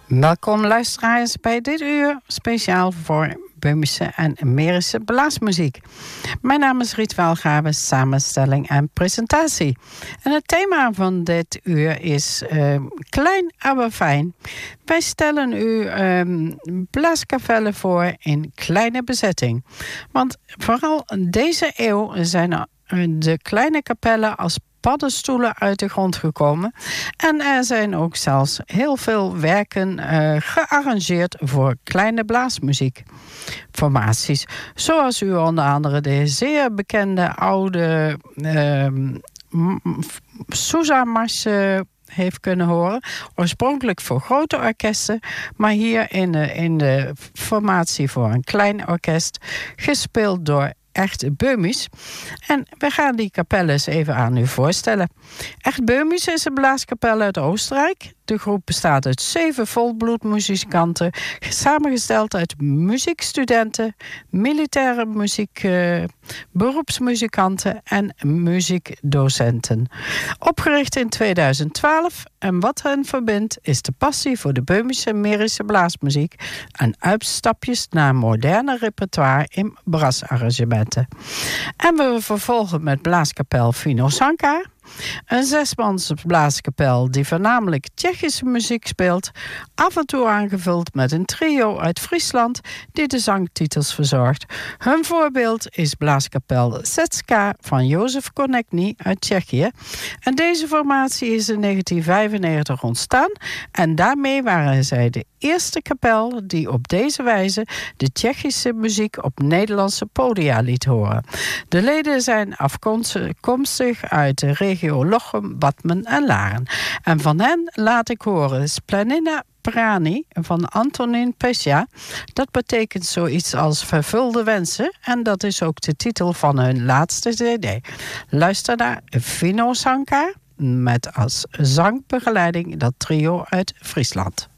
Welkom luisteraars bij dit uur, speciaal voor Böhmische en Mährische blaasmuziek. Mijn naam is Riet Welgave, samenstelling en presentatie. En het thema van dit uur is klein, aber fijn. Wij stellen u blaaskapellen voor in kleine bezetting. Want vooral deze eeuw zijn de kleine kapellen als paddenstoelen uit de grond gekomen. En er zijn ook zelfs heel veel werken gearrangeerd voor kleine blaasmuziekformaties. Zoals u onder andere de zeer bekende oude Sousa-mars heeft kunnen horen. Oorspronkelijk voor grote orkesten, maar hier in de formatie voor een klein orkest, gespeeld door Echt Böhmisch. En we gaan die kapellen eens even aan u voorstellen. Echt Böhmisch is een blaaskapel uit Oostenrijk. De groep bestaat uit 7 volbloedmuzikanten, samengesteld uit muziekstudenten, militaire muziek, beroepsmuzikanten en muziekdocenten. Opgericht in 2012 en wat hen verbindt is de passie voor de Böhmische en Mährische blaasmuziek en uitstapjes naar moderne repertoire in brassarrangementen. En we vervolgen met blaaskapel Fino Sanka. Een 6-mans blaaskapel die voornamelijk Tsjechische muziek speelt, af en toe aangevuld met een trio uit Friesland die de zangtitels verzorgt. Hun voorbeeld is blaaskapel Setska van Jozef Konecny uit Tsjechië. En deze formatie is in 1995 ontstaan en daarmee waren zij de eerste kapel die op deze wijze de Tsjechische muziek op Nederlandse podia liet horen. De leden zijn afkomstig uit de regio Lochem, Badmen en Laren. En van hen laat ik horen Splenina Prani van Antonin Pescia. Dat betekent zoiets als vervulde wensen en dat is ook de titel van hun laatste cd. Luister naar Fino Sanka met als zangbegeleiding dat trio uit Friesland.